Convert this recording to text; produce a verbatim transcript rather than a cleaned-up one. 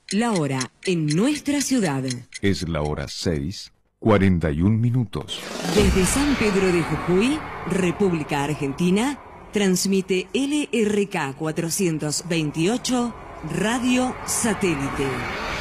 La hora en nuestra ciudad. Es la hora seis, cuarenta y un minutos. Desde San Pedro de Jujuy, República Argentina, transmite L R K cuatrocientos veintiocho Radio Satélite.